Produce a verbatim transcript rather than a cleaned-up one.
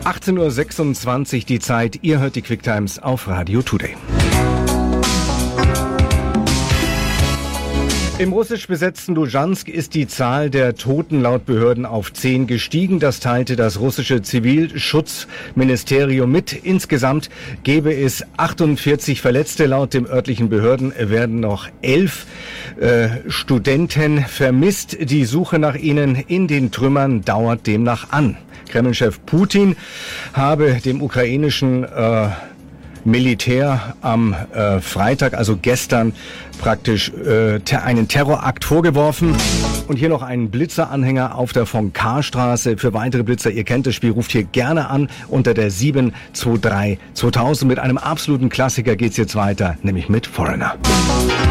achtzehn Uhr sechsundzwanzig die Zeit. Ihr hört die Quick Times auf Radio Today. Im russisch besetzten Luhansk ist die Zahl der Toten laut Behörden auf zehn gestiegen. Das teilte das russische Zivilschutzministerium mit. Insgesamt gäbe es achtundvierzig Verletzte. Laut den örtlichen Behörden werden noch elf äh, Studenten vermisst. Die Suche nach ihnen in den Trümmern dauert demnach an. Kreml-Chef Putin habe dem ukrainischen äh, Militär am äh, Freitag, also gestern, praktisch äh, ter- einen Terrorakt vorgeworfen. Und hier noch einen Blitzer-Anhänger auf der von K-Straße. Für weitere Blitzer, ihr kennt das Spiel, ruft hier gerne an unter der sieben zwei drei zweitausend. Mit einem absoluten Klassiker geht's jetzt weiter, nämlich mit Foreigner.